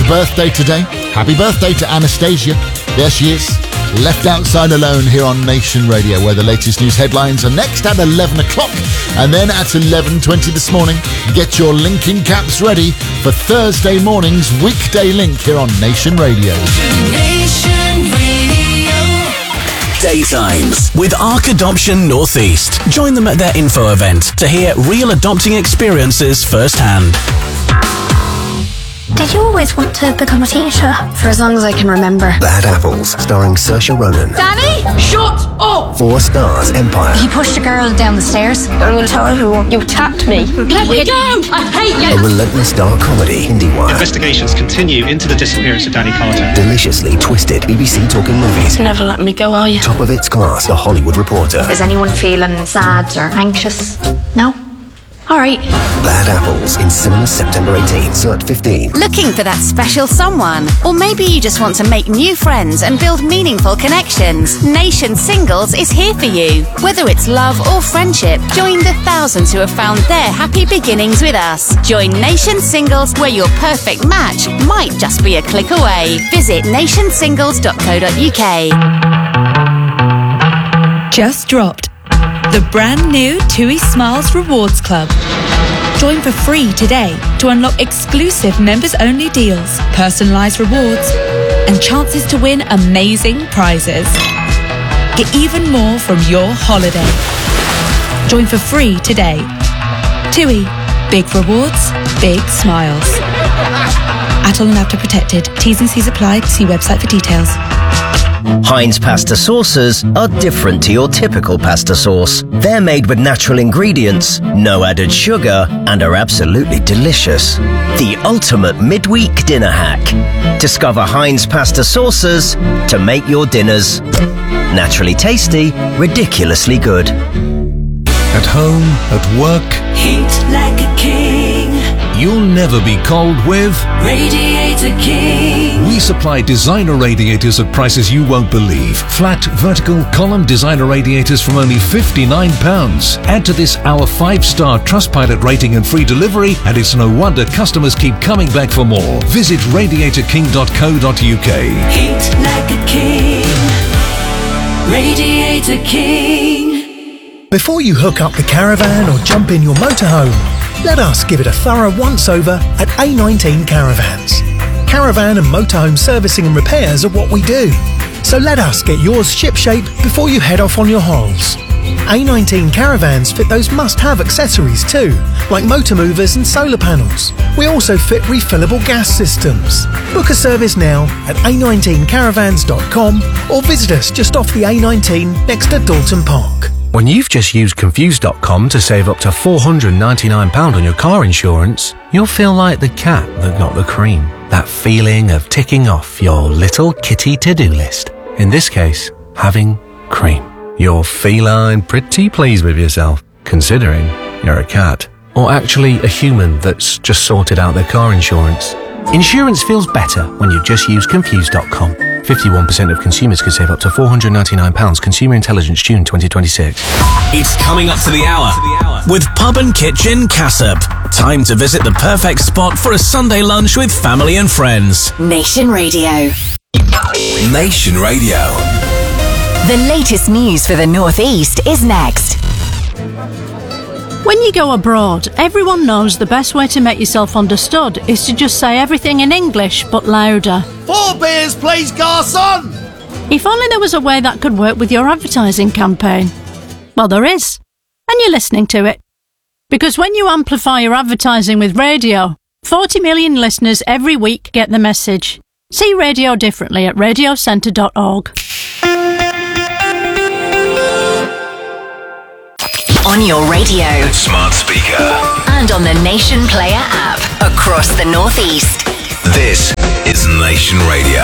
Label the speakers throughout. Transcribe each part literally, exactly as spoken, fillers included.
Speaker 1: birthday today. Happy birthday to Anastasia. There she is, left outside alone here on Nation Radio, where the latest news headlines are next at eleven o'clock. And then at eleven twenty this morning, get your linking caps ready for Thursday morning's weekday link here on Nation Radio.
Speaker 2: Nation Radio.
Speaker 3: Daytimes with Arc Adoption Northeast. Join them at their info event to hear real adopting experiences firsthand.
Speaker 4: Did you always want to become a teacher? For as long as I can remember.
Speaker 5: Bad Apples, starring Saoirse Ronan.
Speaker 4: Danny, shut up!
Speaker 5: Four Stars Empire.
Speaker 4: He pushed a girl down the stairs. I'm going to tell everyone you attacked me. Let me go! I hate you!
Speaker 5: A relentless dark comedy, IndieWire.
Speaker 6: Investigations continue into the disappearance of Danny Carter.
Speaker 5: Deliciously twisted B B C Talking Movies.
Speaker 4: Never let me go, are you?
Speaker 5: Top of its class, The Hollywood Reporter.
Speaker 4: Is anyone feeling sad or anxious? No? All right.
Speaker 5: Bad Apples in cinemas September eighteenth, so at fifteen.
Speaker 7: Looking for that special someone? Or maybe you just want to make new friends and build meaningful connections? Nation Singles is here for you. Whether it's love or friendship, join the thousands who have found their happy beginnings with us. Join Nation Singles, where your perfect match might just be a click away. Visit nation singles dot co dot uk.
Speaker 8: Just dropped the brand new TUI Smiles Rewards Club. Join for free today to unlock exclusive members-only deals, personalised rewards, and chances to win amazing prizes. Get even more from your holiday. Join for free today. TUI. Big rewards, big smiles. Adult and after protected. T's and C's applied. See website for details.
Speaker 9: Heinz pasta sauces are different to your typical pasta sauce. They're made with natural ingredients, no added sugar, and are absolutely delicious. The ultimate midweek dinner hack. Discover Heinz pasta sauces to make your dinners naturally tasty, ridiculously good.
Speaker 10: At home, at work,
Speaker 2: Heat like a king.
Speaker 10: You'll never be cold with
Speaker 2: Radiator King.
Speaker 10: We supply designer radiators at prices you won't believe. Flat, vertical, column designer radiators from only fifty-nine pounds. Add to this our five-star Trustpilot rating and free delivery, and it's no wonder customers keep coming back for more. Visit radiator king dot co dot uk.
Speaker 2: Heat like a king. Radiator King.
Speaker 11: Before you hook up the caravan or jump in your motorhome, let us give it a thorough once-over at A nineteen Caravans. Caravan and motorhome servicing and repairs are what we do. So let us get yours shipshape before you head off on your holes. A nineteen Caravans fit those must-have accessories too, like motor movers and solar panels. We also fit refillable gas systems. Book a service now at a nineteen caravans dot com or visit us just off the A nineteen next to Dalton Park.
Speaker 12: When you've just used Confused dot com to save up to four hundred ninety-nine pounds on your car insurance, you'll feel like the cat that got the cream. That feeling of ticking off your little kitty to-do list. In this case, having cream. You're feline pretty pleased with yourself, considering you're a cat. Or actually a human that's just sorted out their car insurance. Insurance feels better when you just use Confused dot com. fifty-one percent of consumers could save up to four hundred ninety-nine pounds. Consumer Intelligence, June twenty twenty-six.
Speaker 3: It's coming up to the hour with Pub and Kitchen Cassop. Time to visit the perfect spot for a Sunday lunch with family and friends.
Speaker 7: Nation Radio.
Speaker 3: Nation Radio.
Speaker 7: The latest news for the North East is next.
Speaker 13: When you go abroad, everyone knows the best way to make yourself understood is to just say everything in English, but louder.
Speaker 14: Four beers, please, garçon!
Speaker 13: If only there was a way that could work with your advertising campaign. Well, there is. And you're listening to it. Because when you amplify your advertising with radio, forty million listeners every week get the message. See radio differently at radio centre dot org.
Speaker 7: On your radio,
Speaker 3: smart speaker,
Speaker 7: and on the Nation Player app across the North East.
Speaker 3: This is Nation Radio.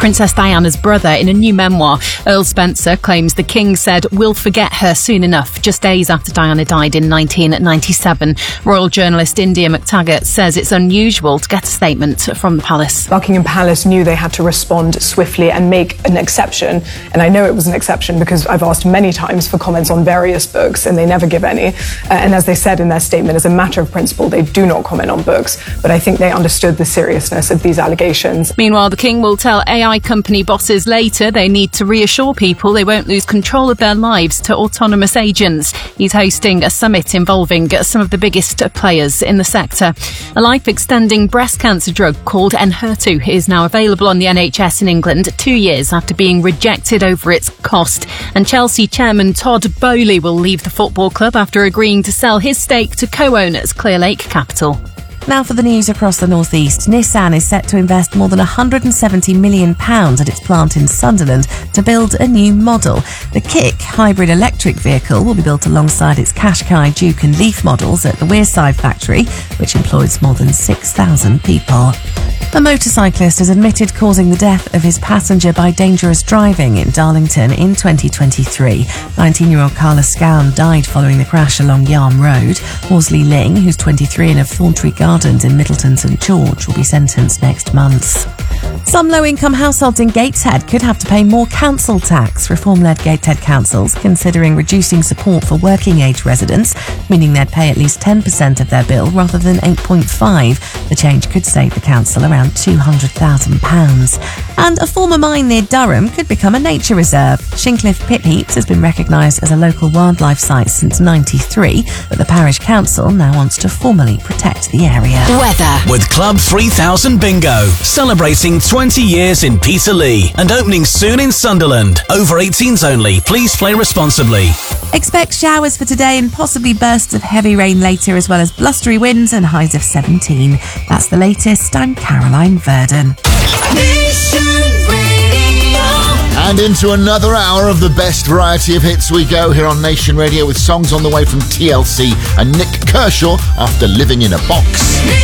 Speaker 15: Princess Diana's brother, in a new memoir. Earl Spencer claims the King said, "We'll forget her soon enough," just days after Diana died in nineteen ninety-seven. Royal journalist India McTaggart says it's unusual to get a statement from the palace.
Speaker 16: Buckingham Palace knew they had to respond swiftly and make an exception, and I know it was an exception because I've asked many times for comments on various books and they never give any. Uh, and as they said in their statement, as a matter of principle, they do not comment on books, but I think they understood the seriousness of these allegations.
Speaker 15: Meanwhile, the King will tell A I company bosses later they need to reassure people they won't lose control of their lives to autonomous agents. He's hosting a summit involving some of the biggest players in the sector. A life-extending breast cancer drug called Enhertu is now available on the N H S in England two years after being rejected over its cost. And Chelsea chairman Todd Boehly will leave the football club after agreeing to sell his stake to co-owners Clearlake Capital.
Speaker 17: Now for the news across the northeast. Nissan is set to invest more than one hundred seventy million pounds at its plant in Sunderland to build a new model. The Kick hybrid electric vehicle will be built alongside its Qashqai, Duke and Leaf models at the Wearside factory, which employs more than six thousand people. A motorcyclist has admitted causing the death of his passenger by dangerous driving in Darlington in twenty twenty-three. nineteen-year-old Carla Scown died following the crash along Yarm Road. Horsley Ling, who's twenty-three and of Thorntree Gardens in Middleton St George, will be sentenced next month. Some low-income households in Gateshead could have to pay more council tax. Reform-led Gateshead councils considering reducing support for working-age residents, meaning they'd pay at least ten percent of their bill rather than eight point five. The change could save the council around two hundred thousand pounds. And a former mine near Durham could become a nature reserve. Shincliffe Pit Heaps has been recognised as a local wildlife site since ninety-three, but the parish council now wants to formally protect the area.
Speaker 3: Weather. With Club three thousand Bingo, celebrating twenty years in Peterlee and opening soon in Sunderland. Over eighteens only. Please play responsibly.
Speaker 17: Expect showers for today and possibly bursts of heavy rain later, as well as blustery winds and highs of seventeen. That's the latest. I'm Caroline Verdon.
Speaker 1: And into another hour of the best variety of hits we go here on Nation Radio with songs on the way from T L C and Nick Kershaw after Living in a Box.